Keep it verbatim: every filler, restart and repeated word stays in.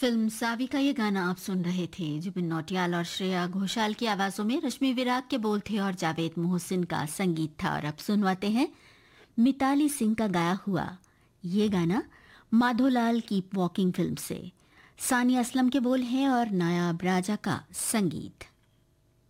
Film सावी का ये गाना आप सुन रहे थे। जुबिन नौटियाल और श्रेया घोषाल की आवाजों में रश्मि विराग के बोल थे और जावेद मोहसिन का संगीत था। और अब सुनवाते हैं मिताली सिंह का गाया हुआ ये गाना माधोलाल की वॉकिंग फिल्म से। सानिया असलम के बोल हैं और नायाब राजा का संगीत।